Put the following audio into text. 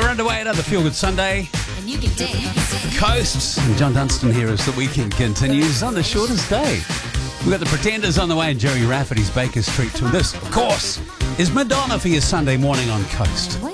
underway, another Feel Good Sunday. And you can dance. Coasts. And John Dunstan here as the weekend continues on the shortest day. We've got the Pretenders on the way and Joey Rafferty's Baker Street to this, of course, is Madonna for your Sunday morning on Coast.